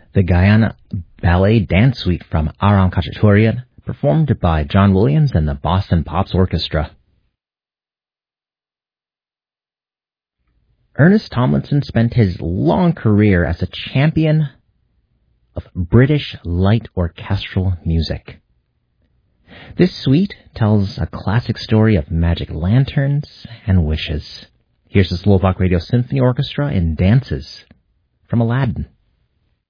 the Guyana Ballet Dance Suite from Aram Khachaturian, performed by John Williams and the Boston Pops Orchestra. Ernest Tomlinson spent his long career as a champion of British light orchestral music. This suite tells a classic story of magic lanterns and wishes. Here's the Slovak Radio Symphony Orchestra in Dances from Aladdin.